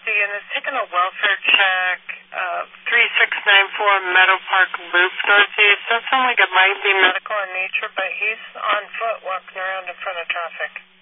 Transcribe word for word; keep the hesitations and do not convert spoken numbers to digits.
Nancy, and is taking a welfare check, uh, three six nine four Meadow Park Loop Northeast. That sounds like it might be medical in nature, but he's on foot walking around in front of traffic.